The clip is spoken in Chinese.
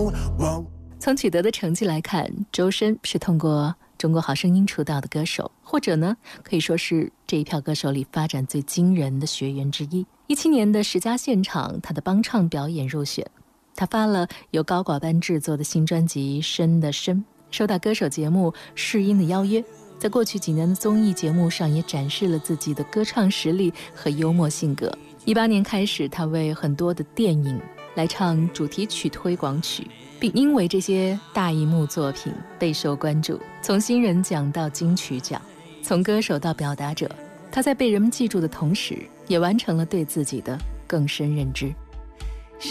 从取得的成绩来看，周深是通过中国好声音出道的歌手，或者呢，可以说是这一票歌手里发展最惊人的学员之一。17年的十佳现场，他的帮唱表演入选。他发了由高寡班制作的新专辑《深的深》，收到歌手节目《试音》的邀约，在过去几年的综艺节目上也展示了自己的歌唱实力和幽默性格。18年开始，他为很多的电影来唱主题曲推广曲，并因为这些大荧幕作品备受关注，从新人奖到金曲奖，从歌手到表达者，他在被人们记住的同时，也完成了对自己的更深认知。